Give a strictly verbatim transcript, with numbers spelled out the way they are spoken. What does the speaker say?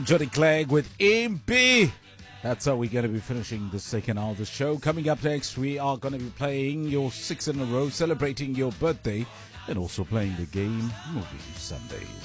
Johnny Clegg with M P. That's how we're going to be finishing the second hour of the show. Coming up next, we are going to be playing your six in a row, celebrating your birthday, and also playing the game Movie Sundays.